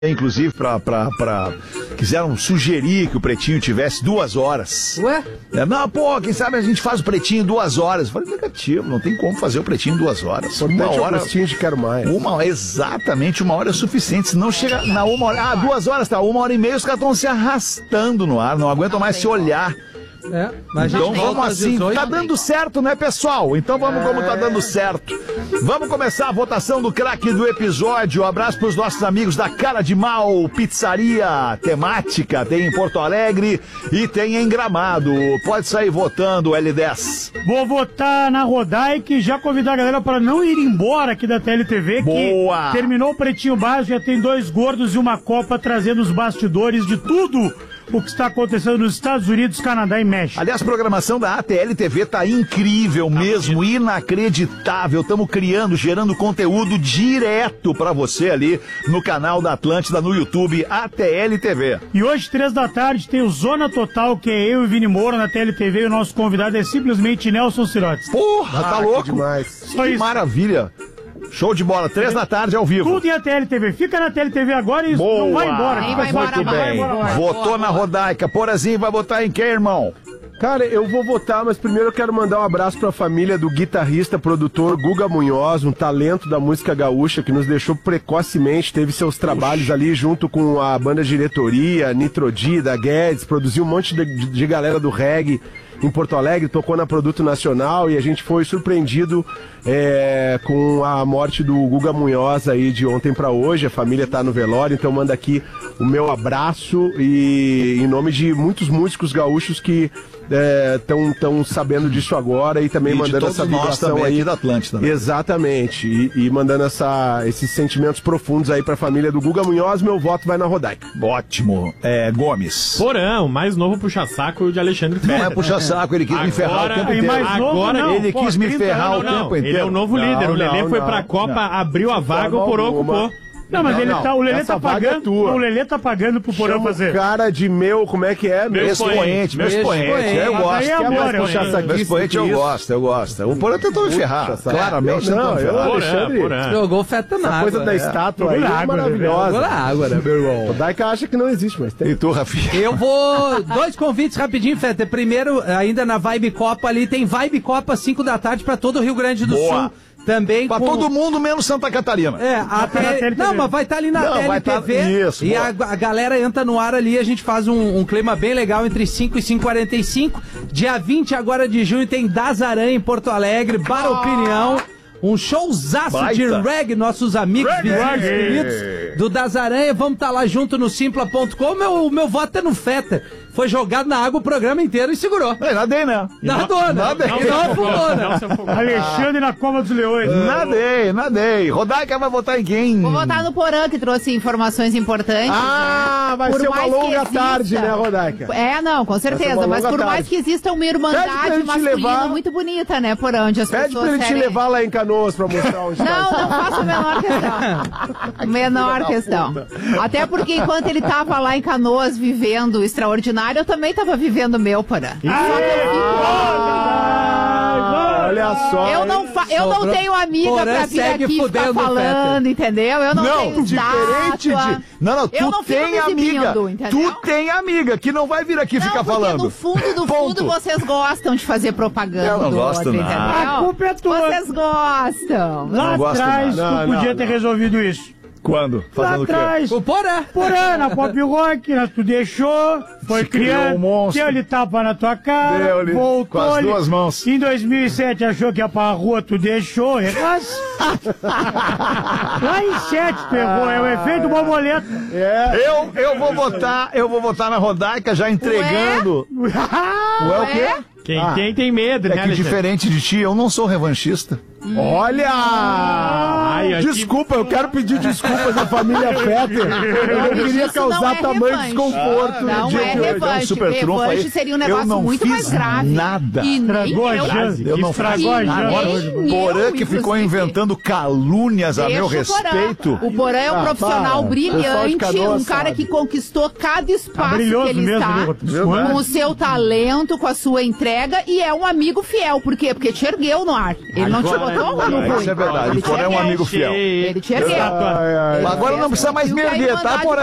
inclusive, quiseram sugerir que o Pretinho tivesse 2 horas. Ué? Não, quem sabe a gente faz o Pretinho em 2 horas. Eu falei, negativo, não tem como fazer o Pretinho em 2 horas. Uma hora, Pretinho de quero mais. Exatamente, 1 hora é suficiente. Se não chega na 1 hora, 2 horas, tá, 1h30, os caras estão se arrastando no ar, não aguentam mais se olhar. Então vamos assim, tá dando certo, né, pessoal? Então vamos como tá dando certo. Vamos começar a votação do craque do episódio. Um abraço pros nossos amigos da Cara de Mal, pizzaria temática, tem em Porto Alegre e tem em Gramado. Pode sair votando, L10. Vou votar na Rodaica e já convidar a galera para não ir embora aqui da TLTV. Boa! Que terminou o Pretinho Básico, já tem 2 gordos e uma copa trazendo os bastidores de tudo o que está acontecendo nos Estados Unidos, Canadá e México. Aliás, a programação da ATL-TV tá incrível mesmo, inacreditável. Estamos criando, gerando conteúdo direto pra você ali no canal da Atlântida, no YouTube, ATL-TV. E hoje, 3 da tarde, tem o Zona Total, que é eu e Vini Moura na TLTV, e o nosso convidado é simplesmente Nelson Sirotes. Porra, tá louco? Demais. Que maravilha. Show de bola, 3 da tarde ao vivo. Tudo em ATL-TV. Fica na TLTV agora e Boa. não vai embora. Nem vai embora, Muito bem. Votou na Rodaica. Porazinho vai votar em quem, irmão? Cara, eu vou votar, mas primeiro eu quero mandar um abraço pra família do guitarrista, produtor Guga Munhoz, um talento da música gaúcha que nos deixou precocemente, teve seus trabalhos ali junto com a banda diretoria, Nitrodi, da Guedes, produziu um monte de galera do reggae em Porto Alegre, tocou na Produto Nacional e a gente foi surpreendido com a morte do Guga Munhoz aí de ontem pra hoje. A família tá no velório, então manda aqui o meu abraço e em nome de muitos músicos gaúchos que estão sabendo disso agora e também mandando essa vibração aí da Atlântida. Né? Exatamente, e mandando esses sentimentos profundos aí pra família do Guga Munhoz. Meu voto vai na Rodaica. Ótimo. Gomes. Porã, o mais novo puxa-saco de Alexandre Fetter. Não é puxa-saco, ele quis me ferrar o tempo inteiro. Ele quis me ferrar o tempo inteiro. Ele é o novo líder. O Lelê foi pra Copa, abriu a vaga, o Porã ocupou. Não, mas o Lelê tá pagando. O Lelê tá pagando pro Porã fazer. Cara de como é que é? Meu expoente. Eu gosto. Meu expoente eu gosto. O Porã tentou me ferrar. Claramente tentou me ferrar. Alexandre jogou feta na água. Coisa da estátua aí é maravilhosa. Jogou na água, né, meu irmão? O Daica acha que não existe, mas tem. E tu, Rafinha? Eu vou... 2 convites rapidinho, Feta. Primeiro, ainda na Vibe Copa ali, tem Vibe Copa 5 da tarde pra todo o Rio Grande do Sul. Também pra todo mundo, menos Santa Catarina. Não, mas vai estar ali na TLTV. Isso, e a galera entra no ar ali, a gente faz um clima bem legal entre 5 e 5h45. Dia 20 agora de junho tem Das Aranha em Porto Alegre, Bar Opinião. Um showzaço de reggae, nossos amigos vizinhos queridos do Das Aranha. Vamos estar lá junto no Simpla.com. Meu voto é no Feta. Foi jogado na água o programa inteiro e segurou. Nadei, né? Nadei. Alexandre na Cova dos Leões. Nadei. Rodaica vai votar em quem? Vou votar no Porã, que trouxe informações importantes. Vai ser uma longa tarde, né, Rodaica? Não, com certeza. Mas por mais que exista uma irmandade masculina muito bonita, né, Porã? Onde as pessoas pede pra ele te levar lá em Canoas pra mostrar onde não faço a menor questão. Até porque enquanto ele tava lá em Canoas vivendo o extraordinário, eu também tava vivendo o meu, Porã. Olha só. Eu não tenho amiga pra vir aqui ficar falando, entendeu? Eu não tenho estátua. Tu tem amiga. Tu tem amiga que não vai vir aqui ficar falando. No fundo, vocês gostam de fazer propaganda. Eu não gosto, outro, não. A culpa é tua. Vocês gostam. Lá atrás, tu podia ter resolvido isso. Quando? Fazendo lá atrás. O Porã, na Pop Rock, tu deixou, foi criando, deu-lhe tapa na tua cara, voltou com as 2 mãos. Em 2007 achou que ia pra rua, tu deixou, errasse. Lá em 7 tu errou, é o efeito borboleta. Eu vou votar na Rodaica já entregando. Ué, o quê? Quem tem medo, né? É que diferente de ti, eu não sou revanchista. Olha! Desculpa, eu quero pedir desculpas à família Fetter. Eu não queria causar tamanho desconforto. Não é revanche. Revanche seria um negócio muito mais grave. Nada. Estragou a janta. Eu não estragou a janta. Porã que ficou inventando calúnias a meu respeito. O Porã é um profissional brilhante, um cara que conquistou cada espaço que ele está. Com o seu talento, com a sua entrega entrega e é um amigo fiel. Por quê? Porque te ergueu no ar. Ele não te botou no ruim. Isso é verdade. Ele O Porã é um amigo fiel. Ele te ergueu. Agora não precisa mais me erguer, tá, Porã?